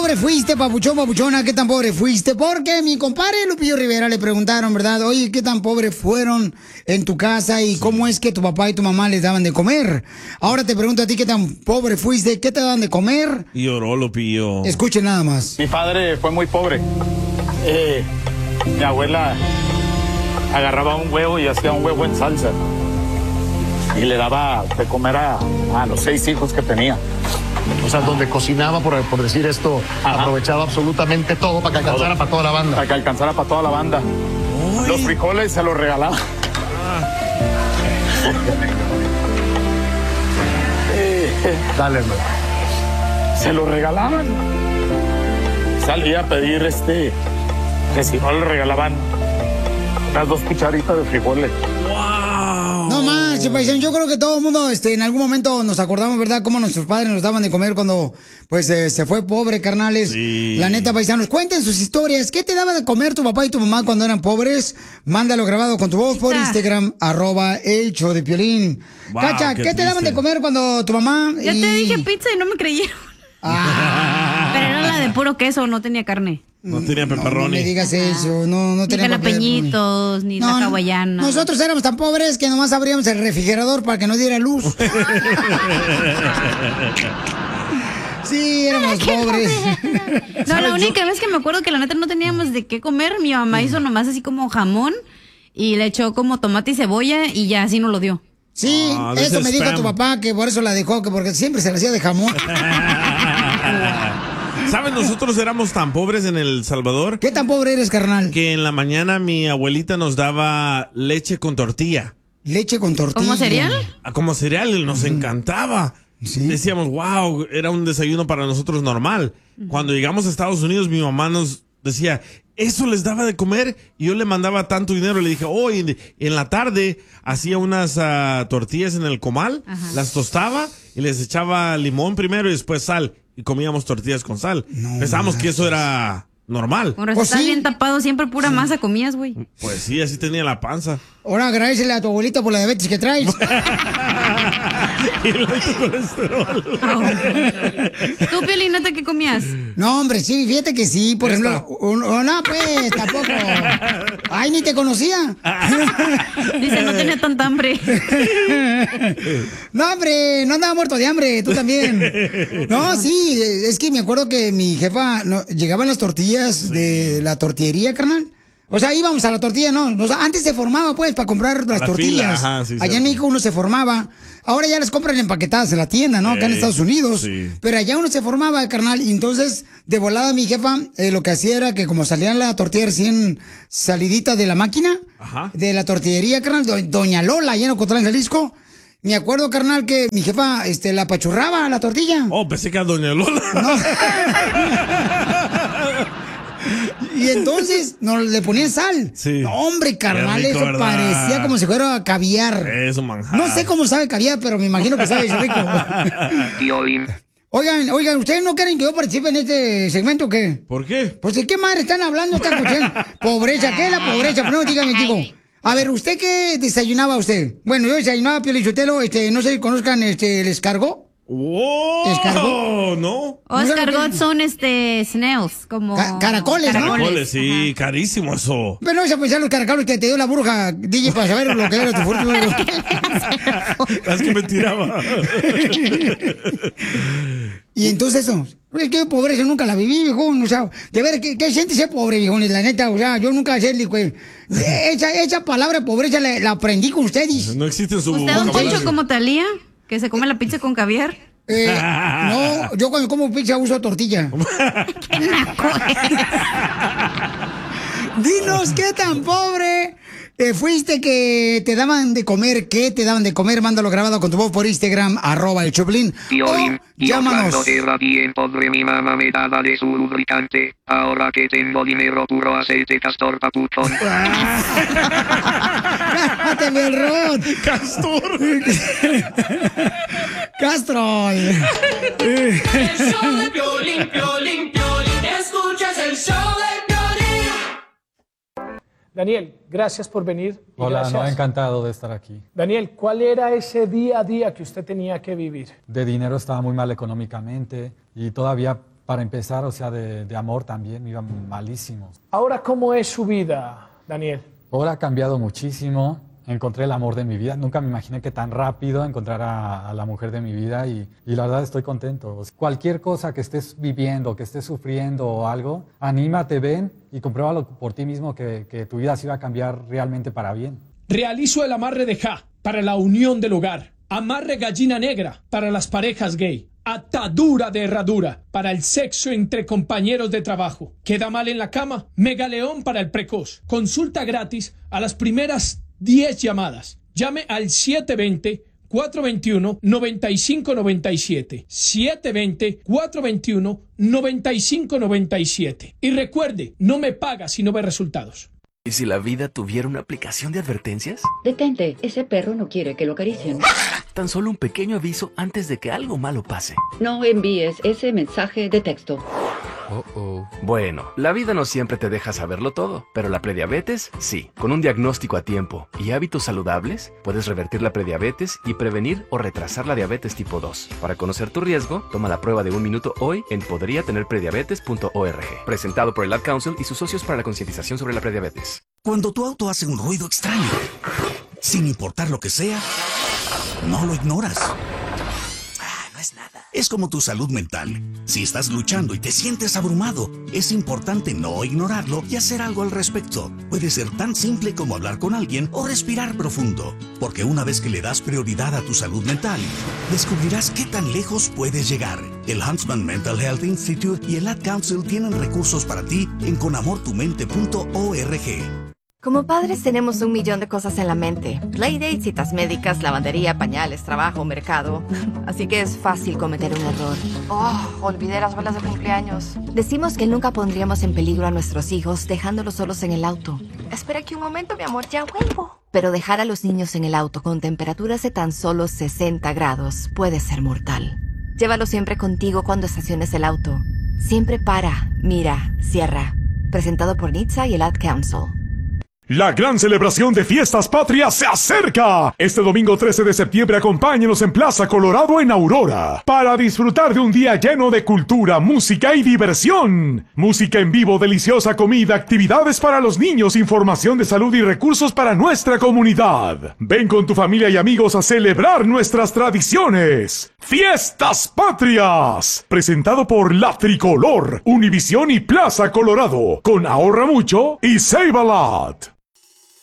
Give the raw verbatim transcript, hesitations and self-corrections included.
pobre fuiste, papuchón, papuchona? ¿Qué tan pobre fuiste? Porque mi compadre Lupillo Rivera le preguntaron, ¿verdad? Oye, ¿qué tan pobre fueron en tu casa y sí. cómo es que tu papá y tu mamá les daban de comer? Ahora te pregunto a ti, ¿qué tan pobre fuiste? ¿Qué te daban de comer? Y lloró Lupillo. Escuchen nada más. Mi padre fue muy pobre. Eh, mi abuela agarraba un huevo y hacía un huevo en salsa. Y le daba de comer a, a los seis hijos que tenía. O sea, donde cocinaba, por, por decir esto, Ajá. aprovechaba absolutamente todo para que alcanzara todo. para toda la banda. Para que alcanzara para toda la banda. Uy. Los frijoles se los regalaba. Ah. eh, Dale, hermano. Se los regalaban. Salía a pedir este, que si no le regalaban unas dos cucharitas de frijoles. No más, paisano, yo creo que todo el mundo este, en algún momento nos acordamos, ¿verdad? Cómo nuestros padres nos daban de comer cuando pues eh, se fue pobre, carnales. Sí. La neta, paisanos, cuenten sus historias. ¿Qué te daba de comer tu papá y tu mamá cuando eran pobres? Mándalo grabado con tu voz por Instagram, arroba el show de Piolín. Wow, Cacha, ¿qué, ¿qué te daban de comer cuando tu mamá? Ya y... te dije pizza y no me creyeron. Ah. Pero era la de puro queso, no tenía carne. No tenía pepperoni. No, no me digas eso, no, no tenía ni jalapeñitos, ni no, la hawaiana. Nosotros éramos tan pobres que nomás abríamos el refrigerador para que no diera luz. Sí, éramos pobres. No, la única vez que me acuerdo que la neta no teníamos de qué comer, mi mamá hizo nomás así como jamón y le echó como tomate y cebolla y ya así nos lo dio. Sí, oh, eso me dijo tu papá, que por eso la dejó, que porque siempre se la hacía de jamón. ¿Sabes? Nosotros éramos tan pobres en El Salvador. ¿Qué tan pobre eres, carnal? Que en la mañana mi abuelita nos daba leche con tortilla. ¿Leche con tortilla? ¿Como cereal? Como cereal, nos mm. encantaba. ¿Sí? Decíamos, wow, era un desayuno para nosotros normal. Mm. Cuando llegamos a Estados Unidos, mi mamá nos decía, eso les daba de comer, y yo le mandaba tanto dinero. Le dije, oh, en, en la tarde hacía unas uh, tortillas en el comal, Ajá. las tostaba y les echaba limón primero y después sal. Y comíamos tortillas con sal. No, Pensábamos que eso era normal. Por eso pues estás sí. bien tapado, siempre pura sí. masa comías, güey. Pues sí, así tenía la panza. Ahora agradecele a tu abuelita por la diabetes que traes. Y el alto colesterol. Oh. ¿Tú, Piolín, neta, qué comías? No, hombre, sí, fíjate que sí. Por ¿Esta? ejemplo, un, no, pues, tampoco. Ay, ni te conocía. Dice, no tenía tanta hambre. No, hombre, no andaba muerto de hambre, tú también. No, sí, es que me acuerdo que mi jefa, no, llegaban las tortillas sí. de la tortillería, carnal. O sea, íbamos a la tortilla, ¿no? O sea, antes se formaba, pues, para comprar las la tortillas. Fila, ajá, sí, allá sí. en México uno se formaba. Ahora ya las compran empaquetadas en la tienda, ¿no? Acá hey, en Estados Unidos. Sí. Pero allá uno se formaba, carnal. Y entonces, de volada, mi jefa, eh, lo que hacía era que como salían la tortilla recién salidita de la máquina, ajá. de la tortillería, carnal, do, doña Lola, allá en Ocotlán, Jalisco. Me acuerdo, carnal, que mi jefa este, la apachurraba la tortilla. Oh, pensé que era doña Lola. No. Y entonces nos le ponían sal. Sí. No, hombre, carnal, rico, eso ¿verdad? Parecía como si fuera caviar. Eso, manjar. No sé cómo sabe caviar, pero me imagino que sabe rico. Oigan, oigan, ¿ustedes no quieren que yo participe en este segmento o qué? ¿Por qué? Pues de qué madre están hablando, están escuchando. Pobreza, ¿qué es la pobreza? Pero no, dígame, chico. A ver, ¿usted qué desayunaba usted? Bueno, yo desayunaba, Pio Lichotelo, este, no sé si conozcan este, el escargot. ¡Oh! ¿Escargot? No. O escargot son este snails, como Ca caracoles, ¿no? Caracoles, sí, ajá. Carísimo eso. Pero no vas a pensar los caracoles que te dio la bruja, D J, para saber lo que era tu fortuna. Es que me tiraba. Y entonces eso, es que pobreza nunca la viví, viejo. O sea, de ver, ¿qué, qué siente ser pobre, viejo? La neta, o sea, yo nunca sé, pues, esa, esa palabra pobreza la, la aprendí con ustedes. No existe en su ¿Usted, don Poncho, como Talía? ¿Que se come la pizza con caviar? Eh, no, yo cuando como pizza uso tortilla. ¡Qué naco! Dinos, ¿qué tan pobre eh, fuiste que te daban de comer? ¿Qué te daban de comer? Mándalo grabado con tu voz por Instagram, arroba el Choplin. Piolín, llámanos. Yo cuando era bien pobre mi mamá me daba de su lubricante. Ahora que tengo dinero puro aceite castor papuchón. ¡Cálmate, el Rod! ¡Castor! ¡Castrol! El show de Piolín, Piolín, Piolín. Escuchas el show de Piolín. Daniel, gracias por venir. Hola, gracias. no, encantado de estar aquí. Daniel, ¿cuál era ese día a día que usted tenía que vivir? De dinero estaba muy mal económicamente y todavía Para empezar, o sea, de, de amor también, me iba malísimo. Ahora, ¿cómo es su vida, Daniel? Ahora ha cambiado muchísimo. Encontré el amor de mi vida. Nunca me imaginé que tan rápido encontrar a, a la mujer de mi vida y, y la verdad estoy contento. Cualquier cosa que estés viviendo, que estés sufriendo o algo, anímate, ven y compruébalo por ti mismo que, que tu vida se va a cambiar realmente para bien. Realizo el amarre de ja para la unión del hogar. Amarre gallina negra para las parejas gay. Atadura de herradura para el sexo entre compañeros de trabajo. ¿Queda mal en la cama? Megaleón para el precoz. Consulta gratis a las primeras diez llamadas. Llame al siete dos cero, cuatro dos uno, nueve cinco nueve siete. siete dos cero, cuatro dos uno, nueve cinco nueve siete. Y recuerde, no me paga si no ve resultados. ¿Y si la vida tuviera una aplicación de advertencias? Detente, ese perro no quiere que lo acaricien. Tan solo un pequeño aviso antes de que algo malo pase. No envíes ese mensaje de texto. Oh, oh. Bueno, la vida no siempre te deja saberlo todo, pero la prediabetes, sí. Con un diagnóstico a tiempo y hábitos saludables, puedes revertir la prediabetes y prevenir o retrasar la diabetes tipo dos. Para conocer tu riesgo, toma la prueba de un minuto hoy en podría tener prediabetes punto org. Presentado por el Ad Council y sus socios para la concientización sobre la prediabetes. Cuando tu auto hace un ruido extraño, sin importar lo que sea, no lo ignoras. Ah, no es nada. Es como tu salud mental. Si estás luchando y te sientes abrumado, es importante no ignorarlo y hacer algo al respecto. Puede ser tan simple como hablar con alguien o respirar profundo, porque una vez que le das prioridad a tu salud mental, descubrirás qué tan lejos puedes llegar. El Huntsman Mental Health Institute y el Ad Council tienen recursos para ti en con amor tu mente punto org. Como padres tenemos un millón de cosas en la mente. Playdates, citas médicas, lavandería, pañales, trabajo, mercado. Así que es fácil cometer un error. Oh, olvidé las velas de cumpleaños. Decimos que nunca pondríamos en peligro a nuestros hijos dejándolos solos en el auto. Espera aquí un momento, mi amor, ya vuelvo. Pero dejar a los niños en el auto con temperaturas de tan solo sesenta grados puede ser mortal. Llévalo siempre contigo cuando estaciones el auto. Siempre para, mira, cierra. Presentado por N H T S A y el Ad Council. La gran celebración de Fiestas Patrias se acerca. Este domingo trece de septiembre acompáñenos en Plaza Colorado en Aurora para disfrutar de un día lleno de cultura, música y diversión. Música en vivo, deliciosa comida, actividades para los niños, información de salud y recursos para nuestra comunidad. Ven con tu familia y amigos a celebrar nuestras tradiciones. Fiestas Patrias. Presentado por La Tricolor, Univisión y Plaza Colorado. Con Ahorra Mucho y Save a Lot.